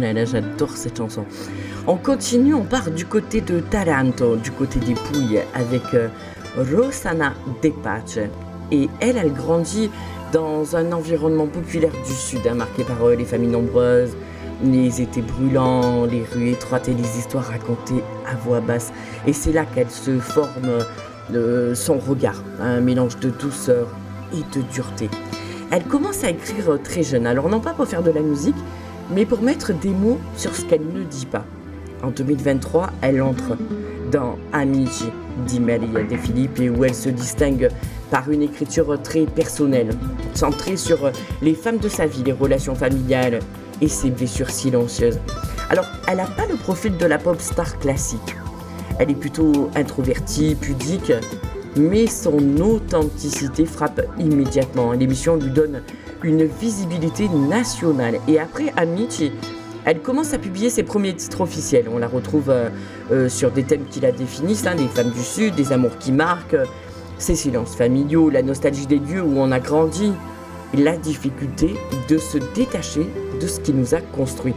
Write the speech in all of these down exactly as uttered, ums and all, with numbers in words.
là là, j'adore cette chanson. On continue, on part du côté de Taranto, du côté des Pouilles, avec euh, Rossana De Pace. Et elle, elle grandit dans un environnement populaire du Sud, hein, marqué par euh, les familles nombreuses, les étés brûlants, les rues étroites et les histoires racontées à voix basse. Et c'est là qu'elle se forme euh, son regard, un mélange de douceur et de dureté. Elle commence à écrire très jeune, alors non pas pour faire de la musique, mais pour mettre des mots sur ce qu'elle ne dit pas. En deux mille vingt-trois, elle entre dans Amici di Maria De Filippi, où elle se distingue par une écriture très personnelle, centrée sur les femmes de sa vie, les relations familiales et ses blessures silencieuses. Alors, elle n'a pas le profil de la pop star classique. Elle est plutôt introvertie, pudique, mais son authenticité frappe immédiatement. L'émission lui donne une visibilité nationale. Et après Amici, elle commence à publier ses premiers titres officiels. On la retrouve euh, euh, sur des thèmes qui la définissent, hein, des femmes du Sud, des amours qui marquent, euh, ses silences familiaux, la nostalgie des lieux où on a grandi, la difficulté de se détacher de ce qui nous a construit.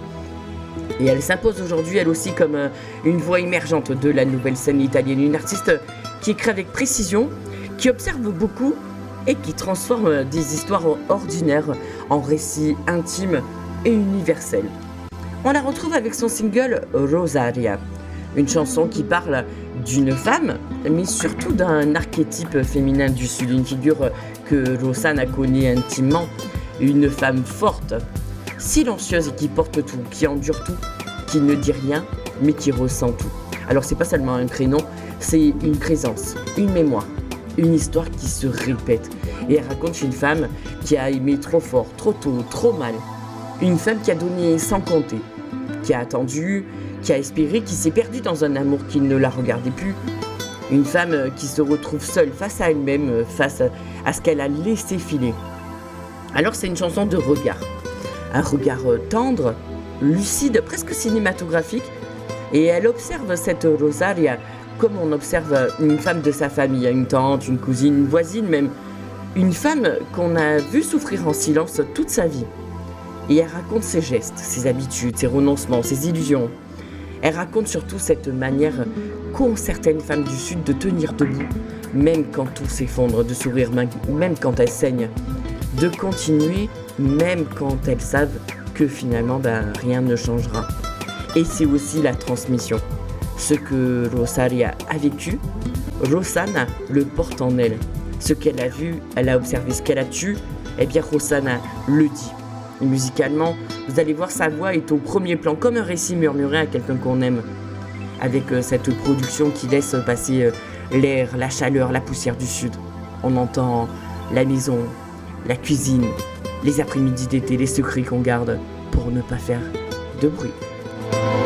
Et elle s'impose aujourd'hui, elle aussi, comme euh, une voix émergente de la nouvelle scène italienne, une artiste qui écrit avec précision, qui observe beaucoup et qui transforme des histoires ordinaires en récits intimes et universels. On la retrouve avec son single Rosaria, une chanson qui parle d'une femme, mais surtout d'un archétype féminin du Sud, une figure que Rossana connaît intimement, une femme forte, silencieuse et qui porte tout, qui endure tout, qui ne dit rien, mais qui ressent tout. Alors c'est pas seulement un prénom, c'est une présence, une mémoire, une histoire qui se répète. Et elle raconte une femme qui a aimé trop fort, trop tôt, trop mal. Une femme qui a donné sans compter, qui a attendu, qui a espéré, qui s'est perdue dans un amour qui ne la regardait plus. Une femme qui se retrouve seule face à elle-même, face à ce qu'elle a laissé filer. Alors c'est une chanson de regard. Un regard tendre, lucide, presque cinématographique. Et elle observe cette Rosaria comme on observe une femme de sa famille, une tante, une cousine, une voisine même. Une femme qu'on a vue souffrir en silence toute sa vie. Et elle raconte ses gestes, ses habitudes, ses renoncements, ses illusions. Elle raconte surtout cette manière qu'ont certaines femmes du Sud de tenir debout, même quand tout s'effondre, de sourire même quand elles saignent, de continuer même quand elles savent que finalement ben, rien ne changera. Et c'est aussi la transmission. Ce que Rosaria a vécu, Rossana le porte en elle. Ce qu'elle a vu, elle a observé, ce qu'elle a tué, eh bien Rossana le dit. Et musicalement, vous allez voir, sa voix est au premier plan, comme un récit murmuré à quelqu'un qu'on aime. Avec euh, cette production qui laisse passer euh, l'air, la chaleur, la poussière du Sud. On entend la maison, la cuisine, les après-midi d'été, les secrets qu'on garde pour ne pas faire de bruit.